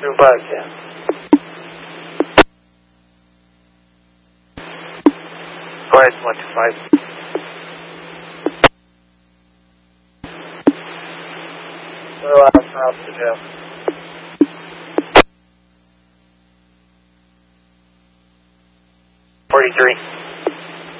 Through 5, yeah. Go ahead, 125. South to Jeff. 43.